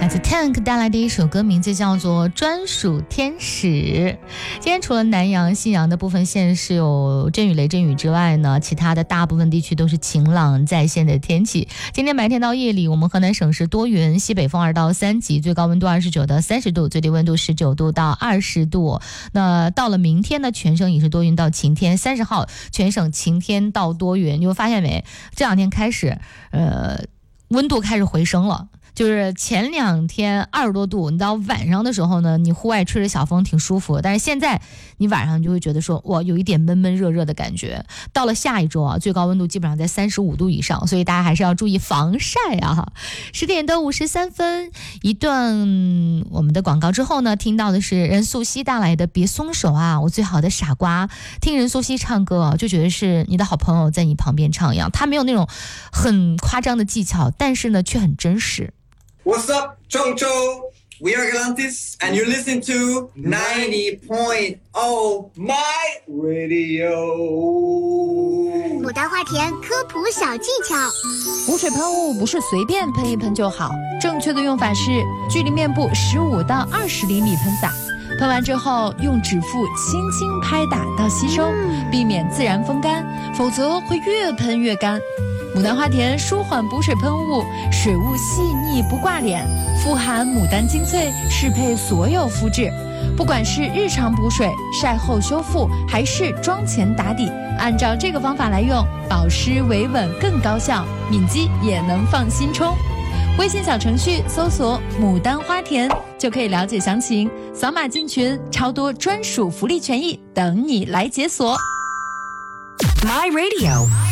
来自 Tank 带来的一首歌，名字叫做《专属天使》。今天除了南阳、信阳的部分县是有阵雨、雷阵雨之外呢，其他的大部分地区都是晴朗在线的天气。今天白天到夜里，我们河南省是多云，西北风2到3级，最高温度29到30度，最低温度19度到20度。那到了明天呢，全省也是多云到晴天，30号全省晴天到多云。你会发现没？这两天开始，温度开始回升了。就是前2天20多度，你到晚上的时候呢，你户外吹着小风挺舒服，但是现在你晚上就会觉得说，哇，有一点闷闷热热的感觉。到了下一周啊，最高温度基本上在35度以上，所以大家还是要注意防晒啊。10点多53分，一段我们的广告之后呢，听到的是任素汐带来的《别松手啊，我最好的傻瓜》。听任素汐唱歌就觉得是你的好朋友在你旁边唱一样，他没有那种很夸张的技巧，但是呢却很真实。 What's up, Chongcho? We are Galantis, and you're listening to 90.0 My Radio. 牡丹花田科普小技巧： 补水喷雾不是随便喷一喷就好，正确的用法是距离面部15到20厘米喷洒，喷完之后用指腹轻轻拍打到吸收，避免自然风干，否则会越喷越干。牡丹花田舒缓补水喷雾，水雾细腻不挂脸，富含牡丹精粹，适配所有肤质。不管是日常补水、晒后修复，还是妆前打底，按照这个方法来用，保湿维稳更高效，敏肌也能放心冲。微信小程序搜索牡丹花田就可以了解详情，扫码进群，超多专属福利权益等你来解锁。 My Radio